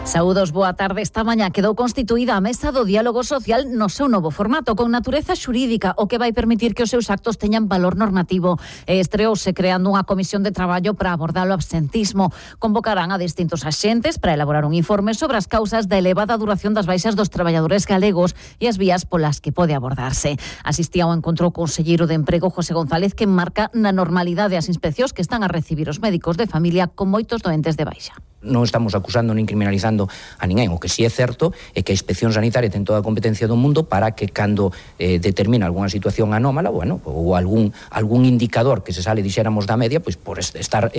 Saúdos, boa tarde. Esta mañá quedou constituída a Mesa do Diálogo Social no seu novo formato, con natureza xurídica, o que vai permitir que os seus actos teñan valor normativo. Estreouse creando unha comisión de traballo para abordar o absentismo. Convocarán a distintos axentes para elaborar un informe sobre as causas da elevada duración das baixas dos traballadores galegos e as vías polas que pode abordarse. Asistía ao encontro o conselleiro de Emprego José González, que marca na normalidade as inspeccións que están a recibir os médicos de familia con moitos doentes de baixa. Non estamos acusando nin criminalizando a ninguén. O que si é certo é que a Inspección Sanitaria ten toda a competencia do mundo para que cando determina algunha situación anómala, ou algún indicador que se sale, dixéramos, da media, pois por estar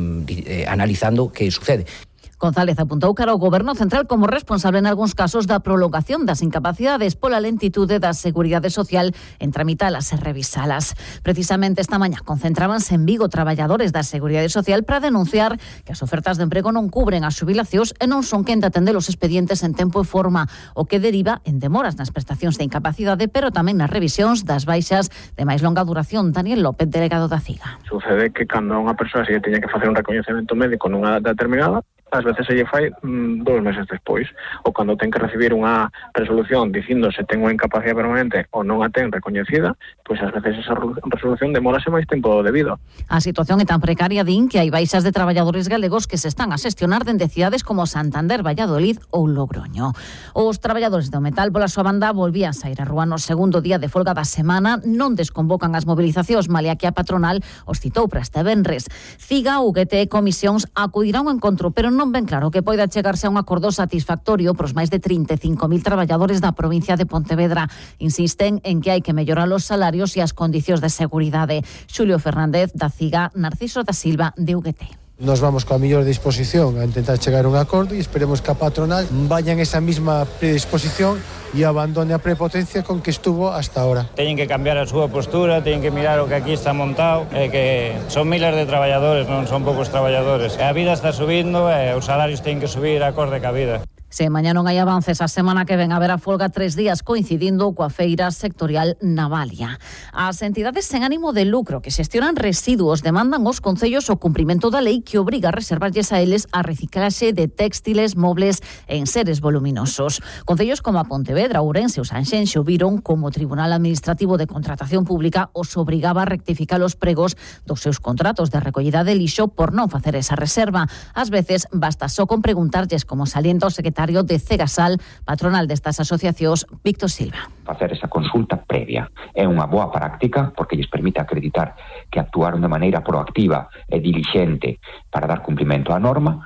analizando que sucede. González apuntou cara ao Goberno Central como responsable en algúns casos da prolongación das incapacidades pola lentitude da Seguridade Social en tramitalas e revisalas. Precisamente esta mañá concentrábanse en Vigo traballadores da Seguridade Social para denunciar que as ofertas de emprego non cubren as xubilacións e non son quen de atender os expedientes en tempo e forma, o que deriva en demoras nas prestacións de incapacidade, pero tamén nas revisións das baixas de máis longa duración. Daniel López, delegado da CIGA. Sucede que cando unha persoa se teña que facer un recoñecemento médico nunha data determinada, ás veces se lle fai 2 meses despois, ou cando ten que recibir unha resolución dicindo se ten unha incapacidade permanente ou non a ten recoñecida, pois ás veces esa resolución demórase máis tempo do debido. A situación é tan precaria, din, que hai baixas de traballadores galegos que se están a xestionar dende cidades como Santander, Valladolid ou Logroño. Os traballadores do metal, pola súa banda, volvían sair a rúa no segundo día de folga da semana, non desconvocan as mobilizacións, malia que a patronal os citou para este venres. CIGA, UGT e comisións acudirá a un encontro, pero non ven claro que poida chegarse a un acordo satisfactorio pros máis de 35.000 traballadores da provincia de Pontevedra. Insisten en que hai que mellorar os salarios e as condicións de seguridade. Xulio Fernández, da CIGA, Narciso da Silva, de UGT. Nos vamos coa mellor disposición a intentar chegar a un acordo e esperemos que a patronal vaya en esa mesma predisposición e abandone a prepotencia con que estuvo hasta ahora. Teñen que cambiar a súa postura, teñen que mirar o que aquí está montado, que son miles de traballadores, non son poucos traballadores. A vida está subindo e os salarios teñen que subir acorde ca vida. Se mañá non hai avances, a semana que ven haberá folga 3 días coincidindo coa feira sectorial Navalia. As entidades sen ánimo de lucro que xestionan residuos demandan aos concellos o cumprimento da lei que obriga a reservarlles a eles a reciclaxe de textiles, mobles e enseres voluminosos. Concellos como a Pontevedra, Ourense ou Sanxenxo viron como o Tribunal Administrativo de Contratación Pública os obrigaba a rectificar os pregos dos seus contratos de recollida de lixo por non facer esa reserva. Ás veces basta só con preguntarlles, como salienta o secretario de Cegasal, patronal destas asociacións, Víctor Silva. Facer esa consulta previa é unha boa práctica porque lles permite acreditar que actuaron de maneira proactiva e dilixente para dar cumprimento á norma.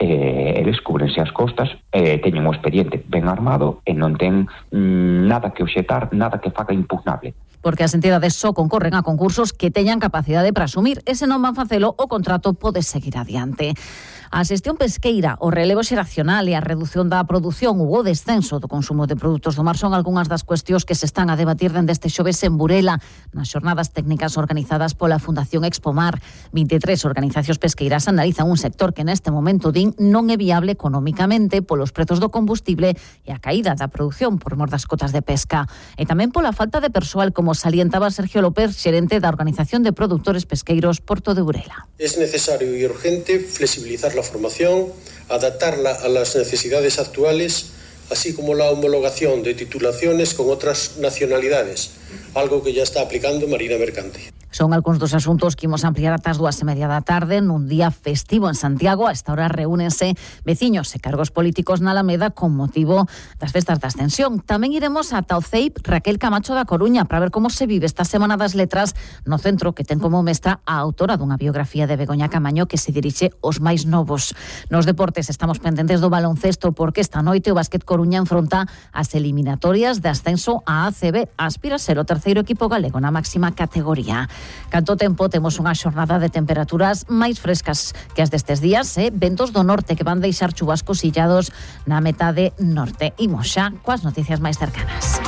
Eles cúbrense as costas, teñen o expediente ben armado e non ten nada que obxetar, nada que faga impugnable. Porque as entidades só concorren a concursos que teñan capacidade para asumir. E se non van facelo, o contrato pode seguir adiante. A xestión pesqueira, o relevo xeracional e a redución da produción ou o descenso do consumo de produtos do mar son algunhas das cuestións que se están a debatir dende este xoves en Burela, nas xornadas técnicas organizadas pola Fundación Expomar. 23 organizacións pesqueiras analizan un sector que neste momento, din, non é viable económicamente polos prezos do combustible e a caída da produción por mor das cotas de pesca. E tamén pola falta de persoal, como salientaba Sergio López, xerente da Organización de Produtores Pesqueiros Porto de Burela. Es necesario y urgente flexibilizar la formación, adaptarla a las necesidades actuales, así como la homologación de titulaciones con otras nacionalidades, algo que ya está aplicando Marina Mercante. Son algúns dos asuntos que imos ampliar ata as 2:30 da tarde nun día festivo en Santiago. A esta hora reúnense veciños e cargos políticos na Alameda con motivo das festas da Ascensión. Tamén iremos ata o CEIP Raquel Camacho da Coruña para ver como se vive esta Semana das Letras no centro que ten como mestra a autora dunha biografía de Begoña Camaño que se dirixe aos máis novos. Nos deportes estamos pendentes do baloncesto porque esta noite o Básquet Coruña enfronta as eliminatorias de ascenso á ACB. Aspira a ser o terceiro equipo galego na máxima categoría. Canto tempo temos unha xornada de temperaturas máis frescas que as destes días, ventos do norte que van deixar chubascos illados na metade norte. Imos xa coas noticias máis cercanas.